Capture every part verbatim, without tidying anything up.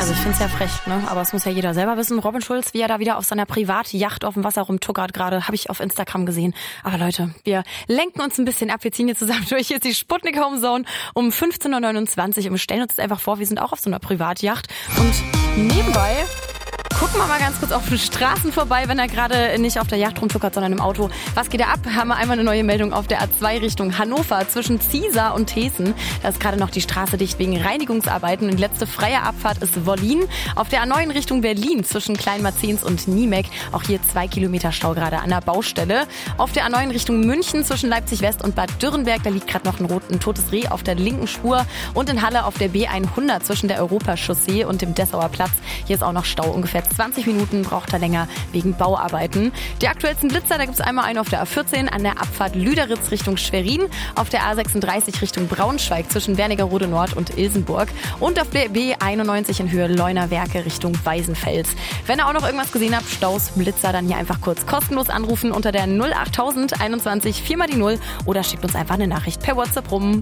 Also ich finde es ja frech, ne? Aber es muss ja jeder selber wissen. Robin Schulz, wie er da wieder auf seiner Privatyacht auf dem Wasser rumtuckert gerade, habe ich auf Instagram gesehen. Aber Leute, wir lenken uns ein bisschen ab. Wir ziehen hier zusammen durch. Hier ist die Sputnik Home Zone um fünfzehn Uhr neunundzwanzig und wir stellen uns jetzt einfach vor, wir sind auch auf so einer Privatyacht. Und nebenbei gucken wir mal ganz kurz auf den Straßen vorbei, wenn er gerade nicht auf der Yacht rumtuckert, sondern im Auto. Was geht da ab? Haben wir einmal eine neue Meldung auf der A zwei Richtung Hannover zwischen Ziesar und Thesen. Da ist gerade noch die Straße dicht wegen Reinigungsarbeiten. Und die letzte freie Abfahrt ist Wollin. Auf der A neun Richtung Berlin zwischen Kleinmarzens und Niemek. Auch hier zwei Kilometer Stau gerade an der Baustelle. Auf der A neun Richtung München zwischen Leipzig West und Bad Dürrenberg. Da liegt gerade noch ein, rot, ein totes Reh auf der linken Spur. Und in Halle auf der B hundert zwischen der Europachaussee und dem Dessauer Platz. Hier ist auch noch Stau. Ungefähr zwanzig Minuten braucht er länger wegen Bauarbeiten. Die aktuellsten Blitzer, da gibt es einmal einen auf der A vierzehn an der Abfahrt Lüderitz Richtung Schwerin, auf der A sechsunddreißig Richtung Braunschweig zwischen Wernigerode Nord und Ilsenburg und auf der B einundneunzig in Höhe Leuner Werke Richtung Weißenfels. Wenn ihr auch noch irgendwas gesehen habt, Staus, Blitzer, dann hier einfach kurz kostenlos anrufen unter der null achttausend einundzwanzig vier mal die null oder schickt uns einfach eine Nachricht per WhatsApp rum.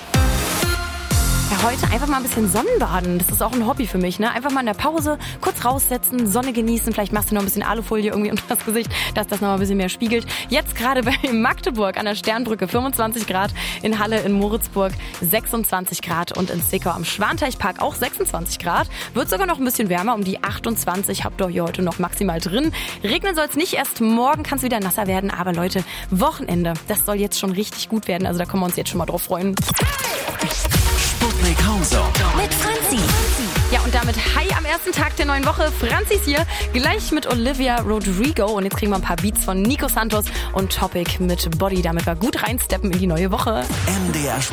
Ja, heute einfach mal ein bisschen Sonnenbaden. Das ist auch ein Hobby für mich, ne? Einfach mal in der Pause kurz raussetzen, Sonne genießen. Vielleicht machst du noch ein bisschen Alufolie irgendwie unter das Gesicht, dass das noch mal ein bisschen mehr spiegelt. Jetzt gerade bei Magdeburg an der Sternbrücke fünfundzwanzig Grad, in Halle in Moritzburg sechsundzwanzig Grad und in Zwickau am Schwanteichpark auch sechsundzwanzig Grad. Wird sogar noch ein bisschen wärmer, um die achtundzwanzig habt ihr hier heute noch maximal drin. Regnen soll es nicht, erst morgen kann es wieder nasser werden. Aber Leute, Wochenende, das soll jetzt schon richtig gut werden. Also da können wir uns jetzt schon mal drauf freuen. Sputnik Home Zone mit Franzi. Ja, und damit hi am ersten Tag der neuen Woche. Franzi ist hier, gleich mit Olivia Rodrigo. Und jetzt kriegen wir ein paar Beats von Nico Santos und Topic mit Body, damit wir gut reinsteppen in die neue Woche. M D R